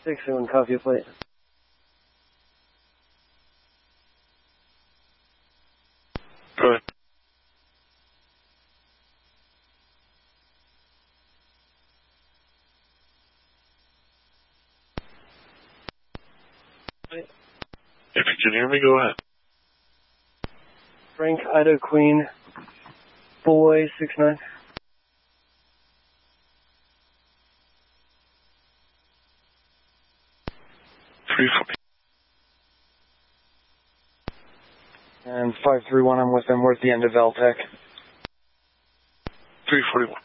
6-1, copy, plate. Go ahead. If you can hear me, go ahead. Frank, Ida, Queen, Boy, 6-9. And 531, I'm with them. We're at the end of LTEC. 341.